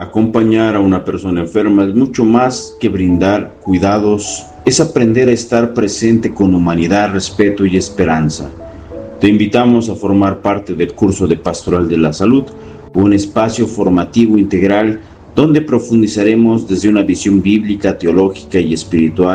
Acompañar a una persona enferma es mucho más que brindar cuidados, es aprender a estar presente con humanidad, respeto y esperanza. Te invitamos a formar parte del curso de Pastoral de la Salud, un espacio formativo integral donde profundizaremos desde una visión bíblica, teológica y espiritual